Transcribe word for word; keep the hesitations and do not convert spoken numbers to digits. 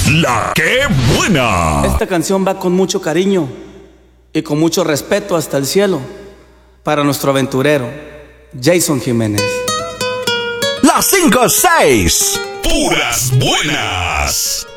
La que buena. Esta canción va con mucho cariño y con mucho respeto hasta el cielo para nuestro aventurero Jason Jiménez. Las cinco seis. Puras buenas.